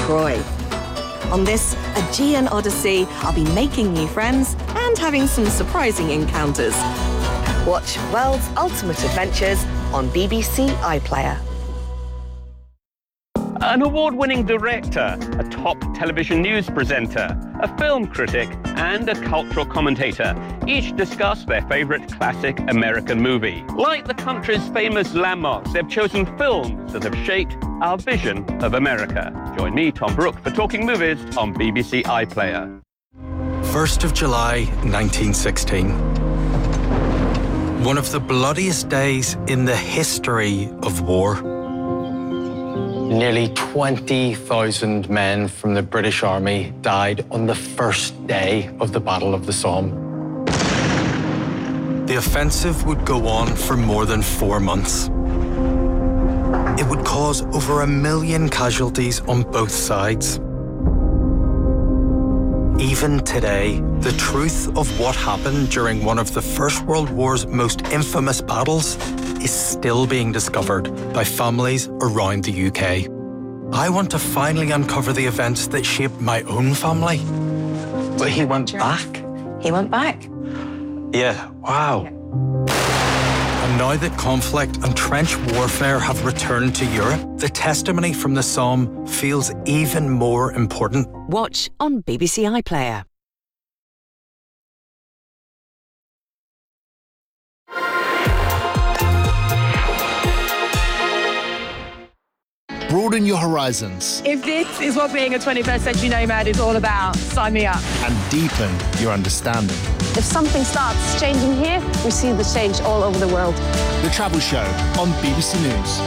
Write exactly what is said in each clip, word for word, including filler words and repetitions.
Croy. On this Aegean Odyssey, I'll be making new friends and having some surprising encounters. Watch World's Ultimate Adventures on B B C iPlayer. An award-winning director, a top television news presenter, a film critic, and a cultural commentator each discuss their favourite classic American movie. Like the country's famous landmarks, they've chosen films that have shaped our vision of America. Join me, Tom Brooke, for Talking Movies on B B C iPlayer. first of July, nineteen sixteen. One of the bloodiest days in the history of war. Nearly twenty thousand men from the British Army died on the first day of the Battle of the Somme. The offensive would go on for more than four months. It would cause over a million casualties on both sides. Even today, the truth of what happened during one of the First World War's most infamous battles is still being discovered by families around the U K. I want to finally uncover the events that shaped my own family. But he went back? He went back. Yeah, wow. And now that conflict and trench warfare have returned to Europe, the testimony from the Somme feels even more important. Watch on B B C iPlayer. Broaden your horizons. If this is what being a twenty-first century nomad is all about, sign me up. And deepen your understanding. If something starts changing here, we see the change all over the world. The Travel Show on B B C News.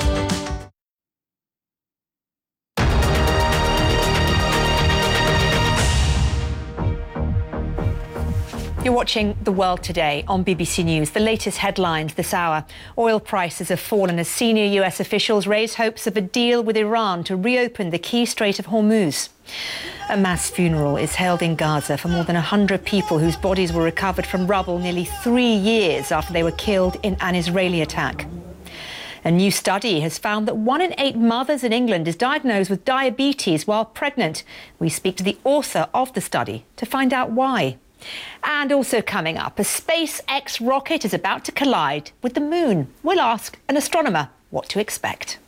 You're watching The World Today on B B C News. The latest headlines this hour. Oil prices have fallen as senior U S officials raise hopes of a deal with Iran to reopen the key Strait of Hormuz. A mass funeral is held in Gaza for more than one hundred people whose bodies were recovered from rubble nearly three years after they were killed in an Israeli attack. A new study has found that one in eight mothers in England is diagnosed with diabetes while pregnant. We speak to the author of the study to find out why. And also coming up, a SpaceX rocket is about to collide with the moon. We'll ask an astronomer what to expect.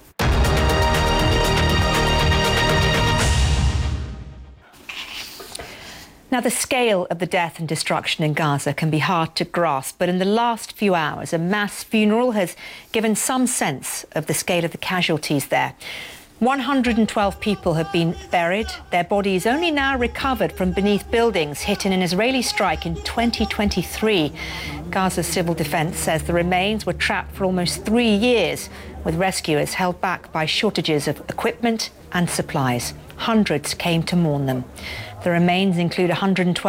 Now, the scale of the death and destruction in Gaza can be hard to grasp, but in the last few hours, a mass funeral has given some sense of the scale of the casualties there. one hundred twelve people have been buried, their bodies only now recovered from beneath buildings hit in an Israeli strike in twenty twenty-three. Gaza's civil defence says the remains were trapped for almost three years, with rescuers held back by shortages of equipment and supplies. Hundreds came to mourn them. The remains include one hundred twelve